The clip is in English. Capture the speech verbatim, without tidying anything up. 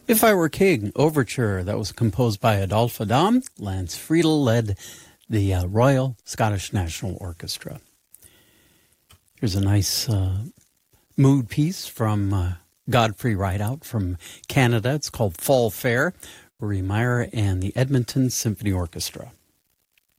If I Were King, Overture, that was composed by Adolphe Adam. Lance Friedel led the uh, Royal Scottish National Orchestra. Here's a nice uh, mood piece from uh, Godfrey Rideout from Canada. It's called Fall Fair, Rory Meyer and the Edmonton Symphony Orchestra.